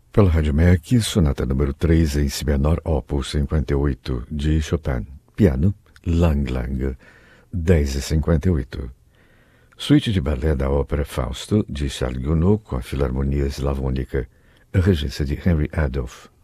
Pela Rádio MEC, sonata número 3 em si menor, opus 58, de Chopin. Piano, Lang Lang, 10h58. Suíte de balé da ópera Fausto, de Charles Gounod, com a Filarmonia Slavônica, a regência de Henry Adolph.